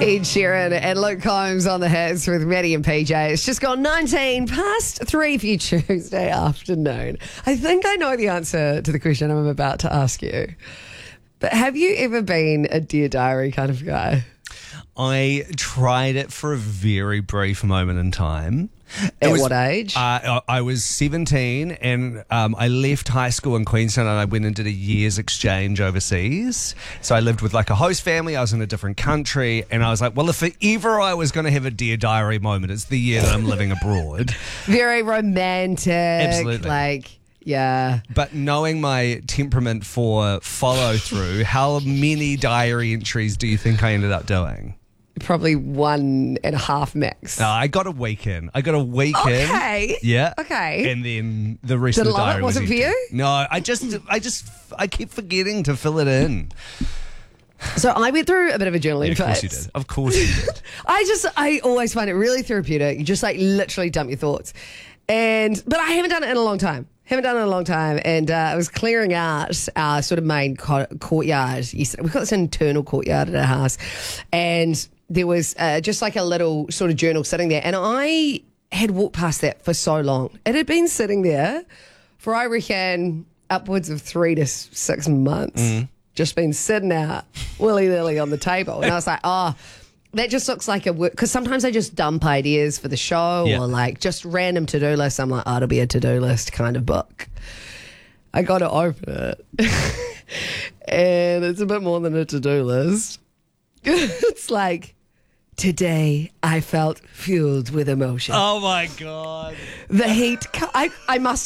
Ed Sheeran and Luke Combs on the hits with Maddie and PJ. It's just gone 19 past 3 for you Tuesday afternoon. I think I know the answer to the question I'm about to ask you. But have you ever been a Dear Diary kind of guy? I tried it for a very brief moment in time. At what age? I was 17 and I left high school in Queensland and I went and did a year's exchange overseas. So I lived with like a host family. I was in a different country and I was like, well, if ever I was going to have a Dear Diary moment, it's the year that I'm living abroad. Very romantic. Absolutely. Yeah. But knowing my temperament for follow through, how many diary entries do you think I ended up doing? Probably 1.5 max. No, I got a week in. Okay. Yeah. Okay. And then the rest Did of the love diary it? Was it for empty. you? No, I kept forgetting to fill it in. So I went through a bit of a journaling Of course phase. you did. Of course you did. I always find it really therapeutic. You just like literally dump your thoughts. But I haven't done it in a long time. And I was clearing out our sort of main courtyard. We've got this internal courtyard at our house. And there was just like a little sort of journal sitting there. And I had walked past that for so long. It had been sitting there for, I reckon, upwards of 3 to 6 months. Just been sitting out willy-nilly on the table. And I was like, oh, that just looks like a work. Because sometimes I just dump ideas for the show or like just random to-do lists. I'm like, oh, it'll be a to-do list kind of book. I got to open it. And it's a bit more than a to-do list. It's like, today I felt fueled with emotion. Oh, my God. The heat, I must